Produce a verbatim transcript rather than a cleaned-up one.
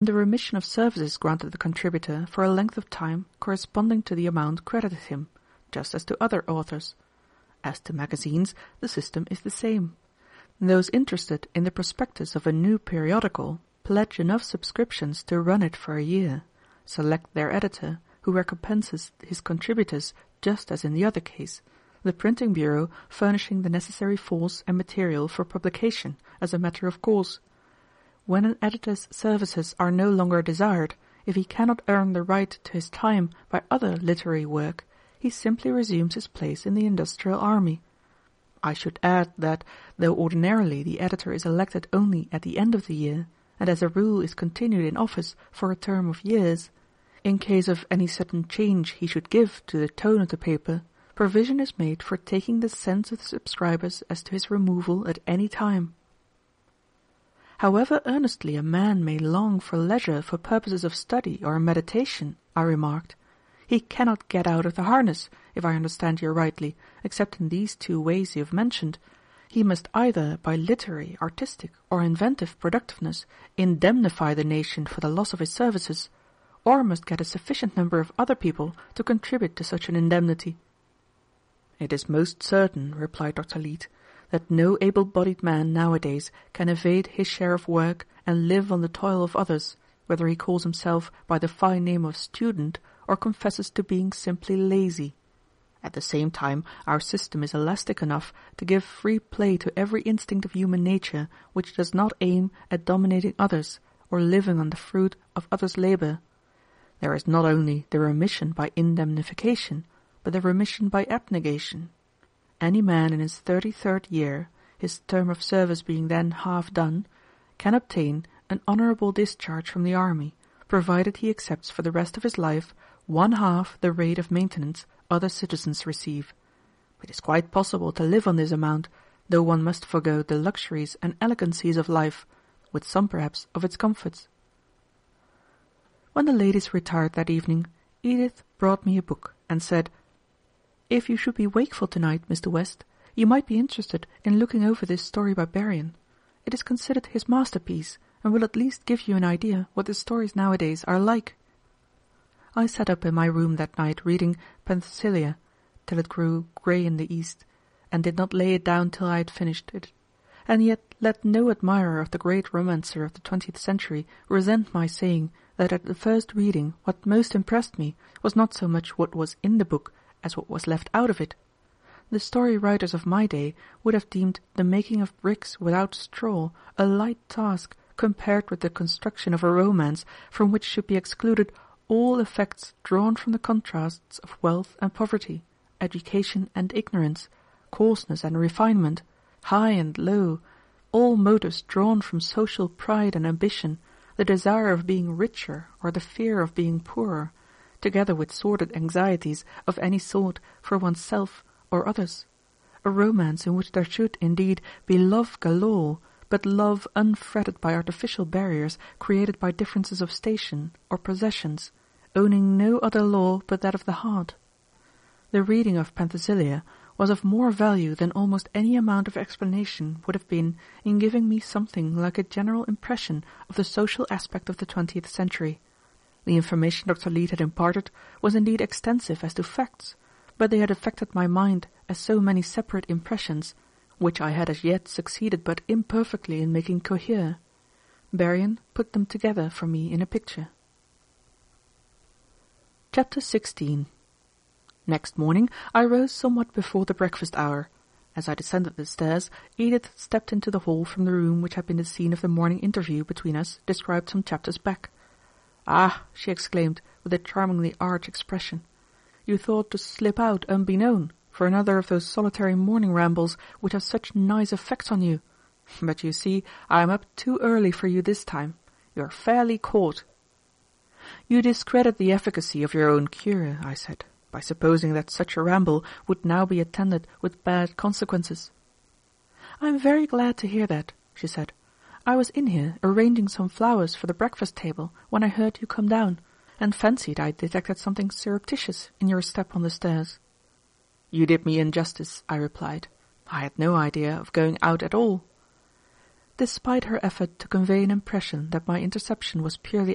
and a remission of services granted the contributor for a length of time corresponding to the amount credited him, just as to other authors. As to magazines, the system is the same. Those interested in the prospectus of a new periodical pledge enough subscriptions to run it for a year, select their editor, who recompenses his contributors just as in the other case, the printing bureau furnishing the necessary force and material for publication as a matter of course. When an editor's services are no longer desired, if he cannot earn the right to his time by other literary work, he simply resumes his place in the industrial army. I should add that, though ordinarily the editor is elected only at the end of the year, and as a rule is continued in office for a term of years, in case of any sudden change he should give to the tone of the paper, provision is made for taking the sense of the subscribers as to his removal at any time. However earnestly a man may long for leisure for purposes of study or meditation, I remarked, he cannot get out of the harness, if I understand you rightly, except in these two ways you have mentioned. He must either, by literary, artistic, or inventive productiveness, indemnify the nation for the loss of his services, or must get a sufficient number of other people to contribute to such an indemnity. It is most certain, replied Doctor Leete, that no able-bodied man nowadays can evade his share of work and live on the toil of others, whether he calls himself by the fine name of student or confesses to being simply lazy. At the same time, our system is elastic enough to give free play to every instinct of human nature which does not aim at dominating others or living on the fruit of others' labour. There is not only the remission by indemnification, but the remission by abnegation. Any man in his thirty-third year, his term of service being then half done, can obtain an honourable discharge from the army, provided he accepts for the rest of his life one half the rate of maintenance other citizens receive. It is quite possible to live on this amount, though one must forego the luxuries and elegancies of life, with some perhaps of its comforts. When the ladies retired that evening, Edith brought me a book and said, "If you should be wakeful tonight, Mister West, you might be interested in looking over this story by Berrian. It is considered his masterpiece, and will at least give you an idea what the stories nowadays are like." I sat up in my room that night reading Penthesilea till it grew grey in the east, and did not lay it down till I had finished it. And yet let no admirer of the great romancer of the twentieth century resent my saying that at the first reading what most impressed me was not so much what was in the book as what was left out of it. The story writers of my day would have deemed the making of bricks without straw a light task compared with the construction of a romance from which should be excluded all effects drawn from the contrasts of wealth and poverty, education and ignorance, coarseness and refinement, high and low, all motives drawn from social pride and ambition, the desire of being richer or the fear of being poorer, together with sordid anxieties of any sort for oneself or others. A romance in which there should, indeed, be love galore, but love unfretted by artificial barriers created by differences of station or possessions, owning no other law but that of the heart. The reading of Penthesilea was of more value than almost any amount of explanation would have been in giving me something like a general impression of the social aspect of the twentieth century. The information Doctor Leete had imparted was indeed extensive as to facts, but they had affected my mind as so many separate impressions, which I had as yet succeeded but imperfectly in making cohere. Berrian put them together for me in a picture. Chapter sixteen. Next morning I rose somewhat before the breakfast hour. As I descended the stairs, Edith stepped into the hall from the room which had been the scene of the morning interview between us described some chapters back. "Ah," she exclaimed, with a charmingly arch expression, "you thought to slip out unbeknown for another of those solitary morning rambles which have such nice effects on you. But you see, I am up too early for you this time. You are fairly caught." "You discredit the efficacy of your own cure," I said, "by supposing that such a ramble would now be attended with bad consequences." "I am very glad to hear that," she said. "I was in here arranging some flowers for the breakfast table when I heard you come down, and fancied I detected something surreptitious in your step on the stairs." "You did me injustice," I replied. "I had no idea of going out at all." Despite her effort to convey an impression that my interception was purely